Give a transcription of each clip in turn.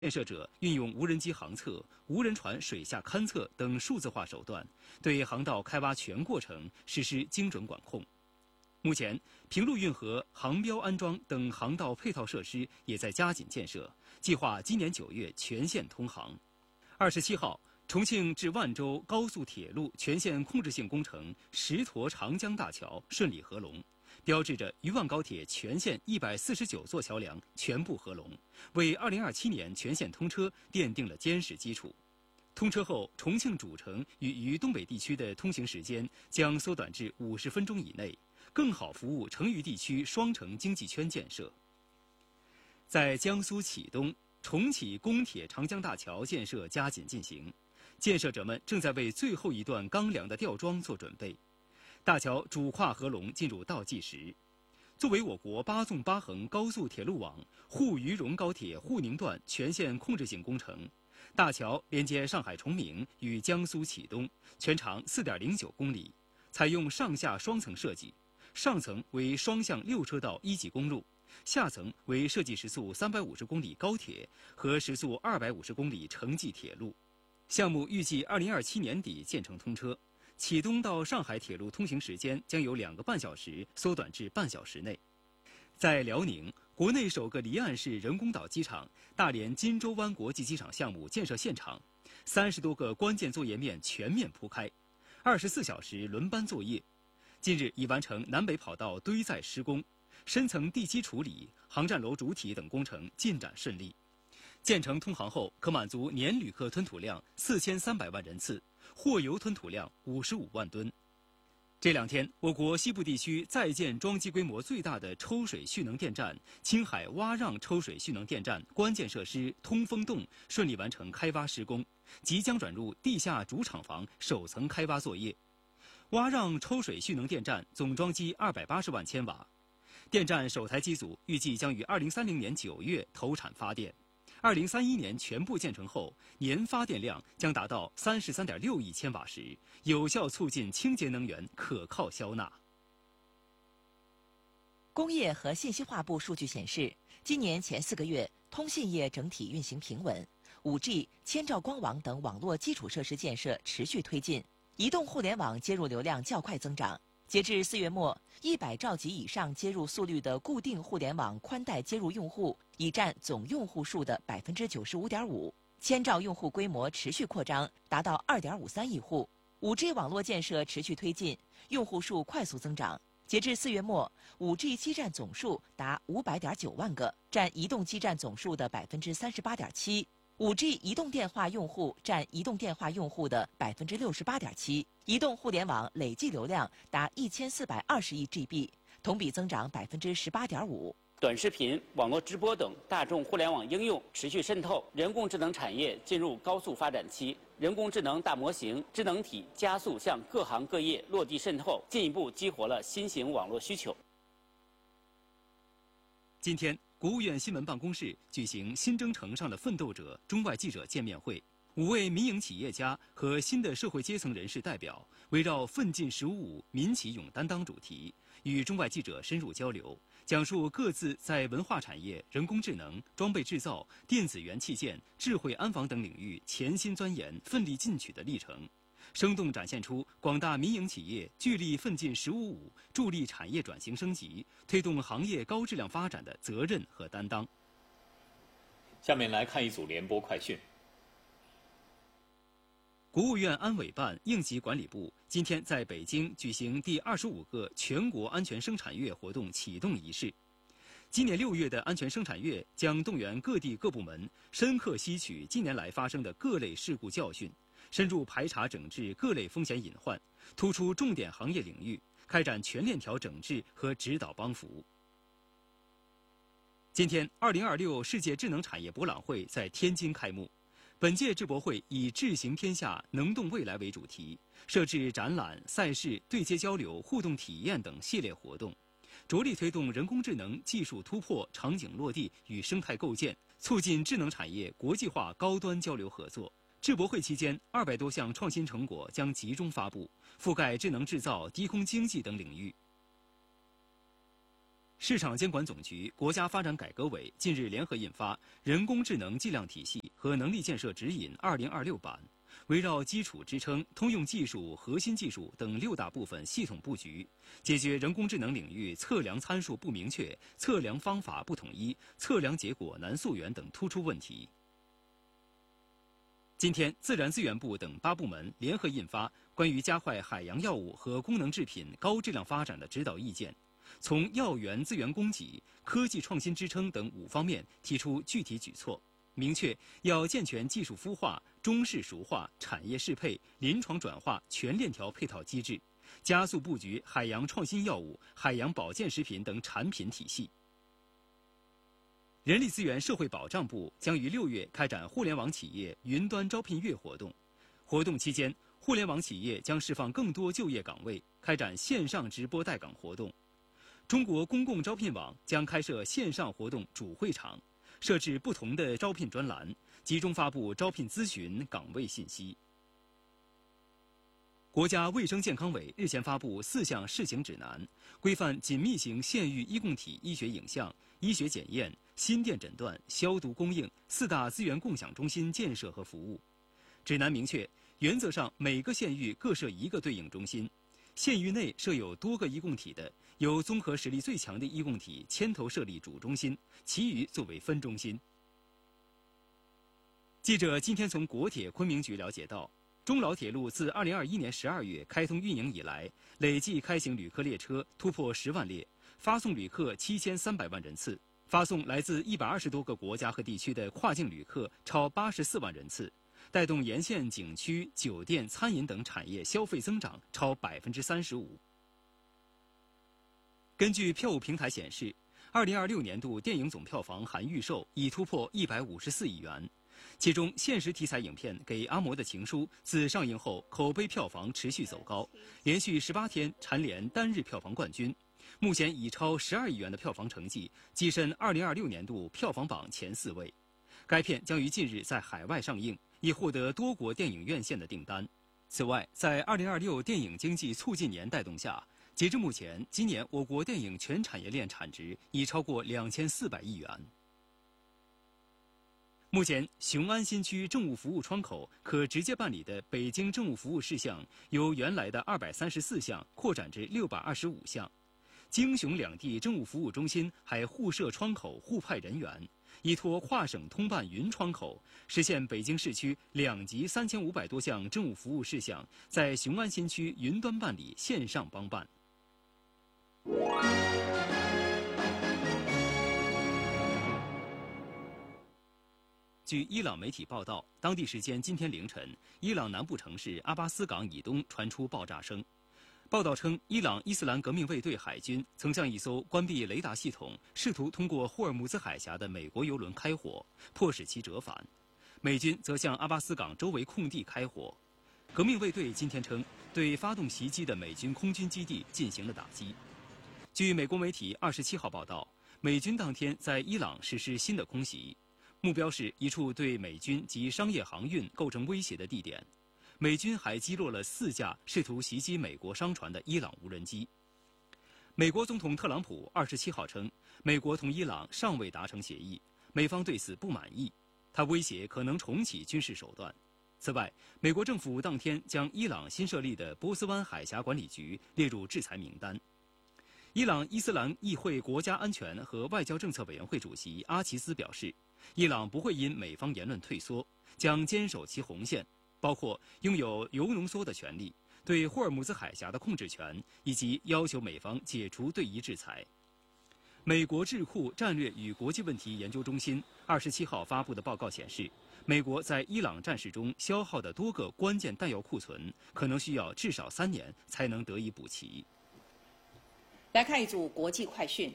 建设者运用无人机航测、无人船水下勘测等数字化手段，对航道开挖全过程实施精准管控。目前，平陆运河航标安装等航道配套设施也在加紧建设，计划今年9月全线通航。27号，重庆至万州高速铁路全线控制性工程石沱长江大桥顺利合龙，标志着渝万高铁全线149座桥梁全部合龙，为2027年全线通车奠定了坚实基础。通车后，重庆主城与渝东北地区的通行时间将缩短至50分钟以内，更好服务成渝地区双城经济圈建设。在江苏启东，重启公铁长江大桥建设加紧进行，建设者们正在为最后一段钢梁的吊装做准备。大桥主跨合龙进入倒计时。作为我国8纵8横高速铁路网沪渝蓉高铁沪宁段全线控制性工程，大桥连接上海崇明与江苏启东，全长4.09公里，采用上下双层设计，上层为双向6车道1级公路，下层为设计时速350公里高铁和时速250公里城际铁路。项目预计2027年底建成通车，启东到上海铁路通行时间将由2个半小时缩短至半小时内。在辽宁，国内首个离岸式人工岛机场大连金州湾国际机场项目建设现场，30多个关键作业面全面铺开，24小时轮班作业。近日已完成南北跑道堆载施工，深层地基处理、航站楼主体等工程进展顺利。建成通航后，可满足年旅客吞吐量4300万人次，货油吞吐量55万吨。这2天，我国西部地区在建装机规模最大的抽水蓄能电站青海洼让抽水蓄能电站关键设施通风洞顺利完成开挖施工，即将转入地下主厂房首层开挖作业。洼让抽水蓄能电站总装机280万千瓦，电站首台机组预计将于2030年9月投产发电。2031年全部建成后，年发电量将达到33.6亿千瓦时，有效促进清洁能源可靠消纳。 工业和信息化部数据显示，今年前4个月，通信业整体运行平稳，5G、千兆光网等网络基础设施建设持续推进，移动互联网接入流量较快增长。截至4月末，100兆级以上接入速率的固定互联网宽带接入用户已占总用户数的95.5%，千兆用户规模持续扩张，达到2.53亿户。5G 网络建设持续推进，用户数快速增长。截至4月末，5G 基站总数达500.9万个，占移动基站总数的38.7%。5G 移动电话用户占移动电话用户的68.7%，移动互联网累计流量达1420亿 GB， 同比增长18.5%。 短视频、网络直播等大众互联网应用持续渗透，人工智能产业进入高速发展期，人工智能大模型、智能体加速向各行各业落地渗透，进一步激活了新型网络需求。 今天，国务院新闻办公室举行新征程上的奋斗者中外记者见面会，5位民营企业家和新的社会阶层人士代表围绕奋进十五五民企勇担当主题，与中外记者深入交流，讲述各自在文化产业、人工智能、装备制造、电子元器件、智慧安防等领域潜心钻研、奋力进取的历程，生动展现出广大民营企业聚力奋进十五五、助力产业转型升级、推动行业高质量发展的责任和担当。 下面来看一组联播快讯。 国务院安委办应急管理部今天在北京举行第25个全国安全生产月活动启动仪式。今年6月的安全生产月将动员各地各部门深刻吸取近年来发生的各类事故教训，深入排查整治各类风险隐患，突出重点行业领域，开展全链条整治和指导帮扶。今天，2026世界智能产业博览会在天津开幕。本届智博会以“智行天下，能动未来”为主题，设置展览、赛事、对接交流、互动体验等系列活动，着力推动人工智能技术突破、场景落地与生态构建，促进智能产业国际化高端交流合作。智博会期间，200多项创新成果将集中发布，覆盖智能制造、低空经济等领域。 市场监管总局、国家发展改革委近日联合印发《人工智能计量体系和能力建设指引（2026）》版，围绕基础支撑、通用技术、核心技术等6大部分系统布局，解决人工智能领域测量参数不明确、测量方法不统一、测量结果难溯源等突出问题。今天，自然资源部等8部门联合印发关于加快海洋药物和功能制品高质量发展的指导意见，从药源资源供给、科技创新支撑等5方面提出具体举措，明确要健全技术孵化、中式熟化、产业适配、临床转化全链条配套机制，加速布局海洋创新药物、海洋保健食品等产品体系。人力资源社会保障部将于6月开展互联网企业云端招聘月活动，活动期间，互联网企业将释放更多就业岗位，开展线上直播待岗活动。中国公共招聘网将开设线上活动主会场，设置不同的招聘专栏，集中发布招聘咨询岗位信息。国家卫生健康委日前发布4项试行指南，规范紧密型县域医共体医学影像、医学检验、心电诊断、消毒供应4大资源共享中心建设和服务。指南明确，原则上每个县域各设1个对应中心，县域内设有多个医共体的，由综合实力最强的医共体牵头设立主中心，其余作为分中心。记者今天从国铁昆明局了解到，中老铁路自2021年12月开通运营以来，累计开行旅客列车突破10万列，发送旅客7300万人次，发送来自120多个国家和地区的跨境旅客超84万人次，带动沿线景区、酒店、餐饮等产业消费增长超35%。根据票务平台显示，2026年度电影总票房含预售已突破154亿元。其中，现实题材影片《给阿嬷的情书》自上映后，口碑票房持续走高，连续18天蝉联单日票房冠军，目前以超12亿元的票房成绩跻身2026年度票房榜前4位。该片将于近日在海外上映，已获得多国电影院线的订单。此外，在2026电影经济促进年带动下，截至目前，今年我国电影全产业链产值已超过2400亿元。目前，雄安新区政务服务窗口可直接办理的北京政务服务事项由原来的234项扩展至625项。京雄两地政务服务中心还互设窗口、互派人员，依托跨省通办云窗口，实现北京市区2级3500多项政务服务事项在雄安新区云端办理、线上帮办。据伊朗媒体报道，当地时间今天凌晨，伊朗南部城市阿巴斯港以东传出爆炸声。报道称，伊朗伊斯兰革命卫队海军曾向一艘关闭雷达系统、试图通过霍尔木兹海峡的美国油轮开火，迫使其折返。美军则向阿巴斯港周围空地开火。革命卫队今天称，对发动袭击的美军空军基地进行了打击。据美国媒体27号报道，美军当天在伊朗实施新的空袭。目标是一处对美军及商业航运构成威胁的地点。美军还击落了4架试图袭击美国商船的伊朗无人机。美国总统特朗普27号称，美国同伊朗尚未达成协议，美方对此不满意。他威胁可能重启军事手段。此外，美国政府当天将伊朗新设立的波斯湾海峡管理局列入制裁名单。伊朗伊斯兰议会国家安全和外交政策委员会主席阿齐斯表示，伊朗不会因美方言论退缩，将坚守其红线，包括拥有铀浓缩的权利、对霍尔木兹海峡的控制权，以及要求美方解除对伊制裁。美国智库战略与国际问题研究中心27号发布的报告显示，美国在伊朗战事中消耗的多个关键弹药库存，可能需要至少3年才能得以补齐。 来看一组国际快讯。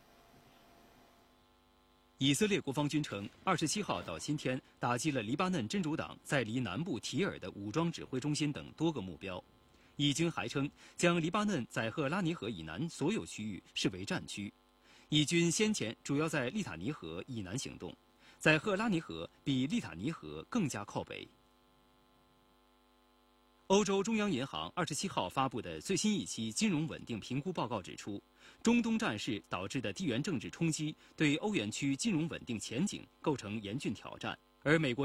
以色列国防军称，27号到今天打击了黎巴嫩真主党在离南部提尔的武装指挥中心等多个目标。以军还称，将黎巴嫩在赫拉尼河以南所有区域视为战区。以军先前主要在利塔尼河以南行动，在赫拉尼河比利塔尼河更加靠北。欧洲中央银行27号发布的最新一期金融稳定评估报告指出， 中东战事导致的地缘政治冲击对欧元区金融稳定前景构成严峻挑战，而美国